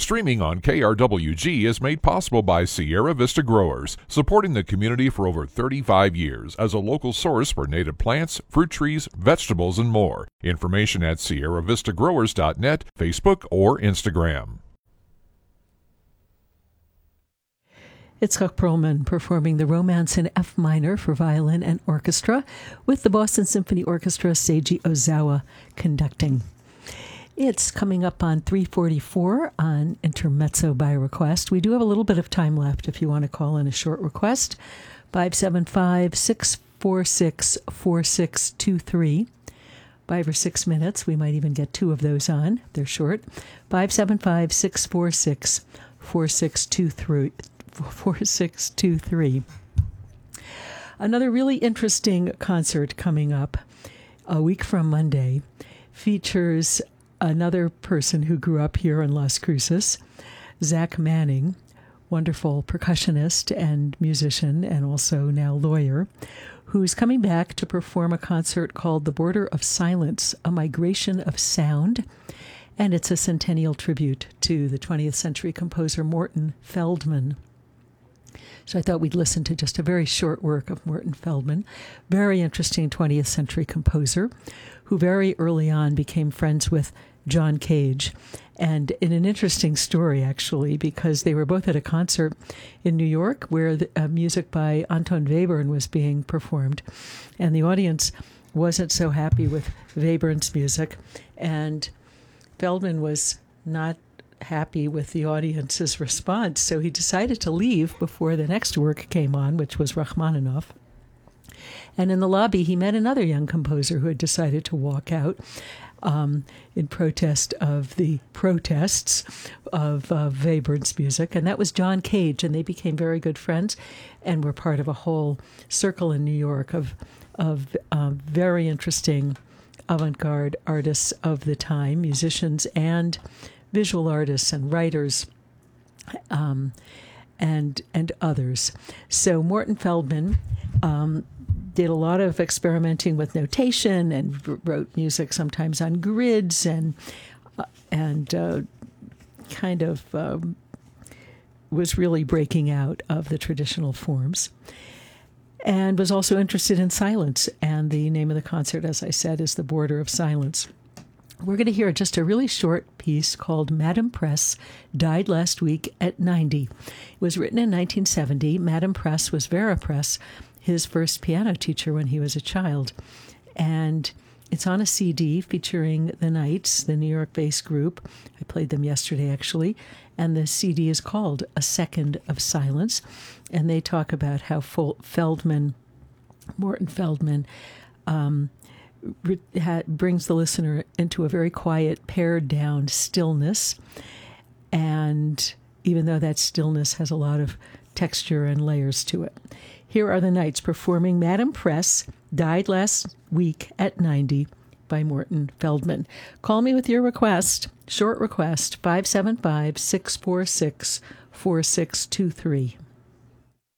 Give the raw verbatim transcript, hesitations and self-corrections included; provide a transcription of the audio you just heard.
Streaming on K R W G is made possible by Sierra Vista Growers, supporting the community for over thirty-five years as a local source for native plants, fruit trees, vegetables, and more. Information at sierra vista growers dot net, Facebook, or Instagram. Itzhak Perlman performing the Romance in F minor for violin and orchestra, with the Boston Symphony Orchestra, Seiji Ozawa, conducting. It's coming up on three forty-four on Intermezzo by Request. We do have a little bit of time left if you want to call in a short request. five seven five, six four six, four six two three. Five or six minutes. We might even get two of those on. They're short. five seven five, six four six, four six two three. four six two three. Another really interesting concert coming up a week from Monday features another person who grew up here in Las Cruces, Zach Manning, wonderful percussionist and musician and also now lawyer, who's coming back to perform a concert called The Border of Silence, a Migration of Sound. And it's a centennial tribute to the twentieth century composer Morton Feldman. So I thought we'd listen to just a very short work of Morton Feldman, very interesting twentieth century composer, who very early on became friends with John Cage. And in an interesting story, actually, because they were both at a concert in New York where the, uh, music by Anton Webern was being performed. And the audience wasn't so happy with Webern's music. And Feldman was not happy with the audience's response, so he decided to leave before the next work came on, which was Rachmaninoff. And in the lobby, he met another young composer who had decided to walk out um, in protest of the protests of uh, Webern's music, and that was John Cage, and they became very good friends and were part of a whole circle in New York of, of uh, very interesting avant-garde artists of the time, musicians and visual artists and writers, um, and and others. So Morton Feldman um, did a lot of experimenting with notation and wrote music sometimes on grids and uh, and uh, kind of um, was really breaking out of the traditional forms. And was also interested in silence. And the name of the concert, as I said, is The Border of Silence. We're going to hear just a really short piece called Madame Press Died Last Week at ninety. It was written in nineteen seventy. Madame Press was Vera Press, his first piano teacher when he was a child. And it's on a C D featuring the Knights, the New York-based group. I played them yesterday, actually. And the C D is called A Second of Silence. And they talk about how Feldman, Morton Feldman, um, re- ha- brings the listener into a very quiet, pared-down stillness. And even though that stillness has a lot of texture and layers to it. Here are the Knights performing Madame Press, Died Last Week at ninety, by Morton Feldman. Call me with your request, short request, five seven five, six four six, four six two three.